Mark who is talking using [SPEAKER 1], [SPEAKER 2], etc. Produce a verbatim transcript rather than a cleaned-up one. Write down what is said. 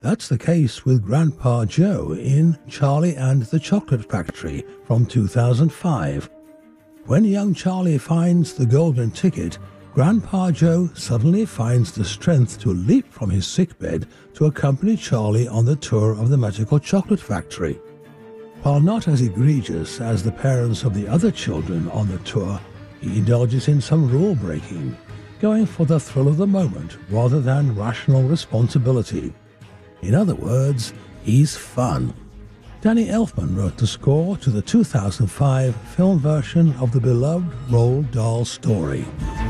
[SPEAKER 1] That's the case with Grandpa Joe in Charlie and the Chocolate Factory from two thousand five. When young Charlie finds the golden ticket, Grandpa Joe suddenly finds the strength to leap from his sickbed to accompany Charlie on the tour of the magical chocolate factory. While not as egregious as the parents of the other children on the tour, he indulges in some rule breaking, going for the thrill of the moment rather than rational responsibility. In other words, he's fun. Danny Elfman wrote the score to the two thousand five film version of the beloved Roald Dahl story.